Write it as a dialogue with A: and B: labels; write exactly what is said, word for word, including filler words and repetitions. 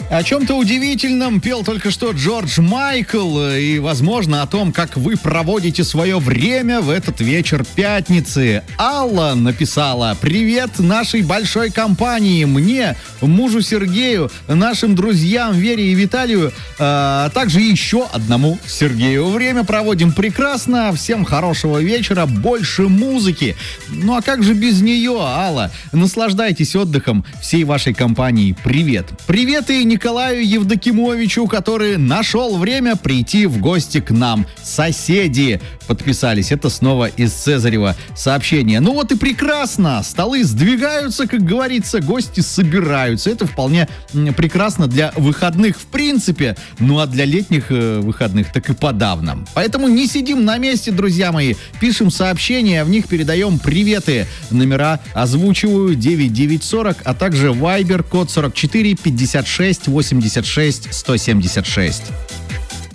A: О чем-то удивительном пел только что Джордж Майкл, и, возможно, о том, как вы проводите свое время в этот вечер пятницы. Алла написала: «Привет нашей большой компании, мне, мужу Сергею, нашим друзьям Вере и Виталию, а также еще одному Сергею. Время проводим прекрасно, всем хорошего вечера, больше музыки». Ну а как же без нее, Алла? Наслаждайтесь отдыхом всей вашей компании. Привет. Привет и Николаю Евдокимовичу, который нашел время прийти в гости к нам. Соседи подписались. Это снова из Цезарева сообщение. Ну вот и прекрасно. Столы сдвигаются, как говорится, гости собираются. Это вполне прекрасно для выходных в принципе. Ну а для летних э, выходных так и подавно. Поэтому не сидим на месте, друзья мои. Пишем сообщения, в них передаем приветы. Номера озвучиваю: девять девять сорок, а также Viber код сорок четыре пятьдесят шесть восемьдесят шесть сто семьдесят шесть.